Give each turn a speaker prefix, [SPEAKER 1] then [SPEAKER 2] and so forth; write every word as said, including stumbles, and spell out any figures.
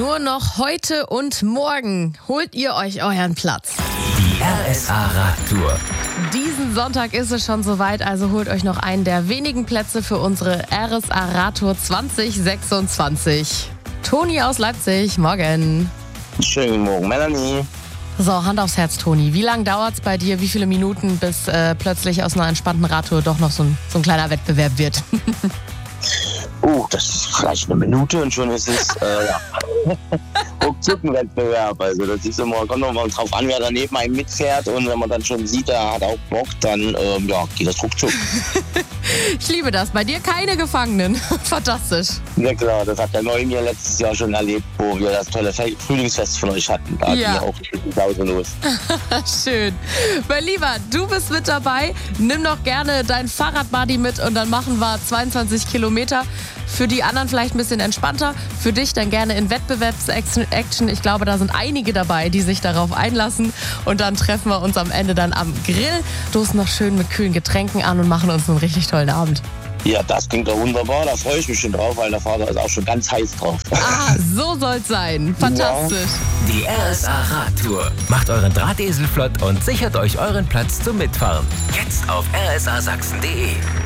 [SPEAKER 1] Nur noch heute und morgen holt ihr euch euren Platz.
[SPEAKER 2] Die R S A-Radtour.
[SPEAKER 1] Diesen Sonntag ist es schon soweit, also holt euch noch einen der wenigen Plätze für unsere R S A-Radtour zwanzig sechsundzwanzig. Toni aus Leipzig, morgen.
[SPEAKER 3] Schönen guten Morgen, Melanie.
[SPEAKER 1] So, Hand aufs Herz, Toni. Wie lange dauert es bei dir? Wie viele Minuten, bis äh, plötzlich aus einer entspannten Radtour doch noch so ein, so ein kleiner Wettbewerb wird?
[SPEAKER 3] Uh, das ist vielleicht eine Minute und schon ist es äh, ja. ruckzuck ein Wettbewerb. Also das ist immer, kommt immer drauf an, wer daneben einem mitfährt, und wenn man dann schon sieht, der hat auch Bock, dann ähm, ja, geht das ruckzuck.
[SPEAKER 1] Ich liebe das. Bei dir keine Gefangenen. Fantastisch.
[SPEAKER 3] Ja klar, das hat der Neumir letztes Jahr schon erlebt, wo wir das tolle Fe- Frühlingsfest von euch hatten. Da
[SPEAKER 1] Ja.
[SPEAKER 3] ging ja auch die Pause los.
[SPEAKER 1] Schön. Mein Lieber, du bist mit dabei. Nimm doch gerne dein Fahrradbuddy mit und dann machen wir zweiundzwanzig Kilometer. Für die anderen vielleicht ein bisschen entspannter. Für dich dann gerne in Wettbewerbs-Action. Ich glaube, da sind einige dabei, die sich darauf einlassen. Und dann treffen wir uns am Ende dann am Grill, stoßen noch schön mit kühlen Getränken an und machen uns einen richtig tollen Abend.
[SPEAKER 3] Ja, das klingt doch wunderbar. Da freue ich mich schon drauf, weil der Vater ist auch schon ganz heiß drauf.
[SPEAKER 1] Ah, so soll's sein. Fantastisch.
[SPEAKER 2] Die R S A-Radtour. Macht euren Drahtesel flott und sichert euch euren Platz zum Mitfahren. Jetzt auf r s a sachsen punkt d e.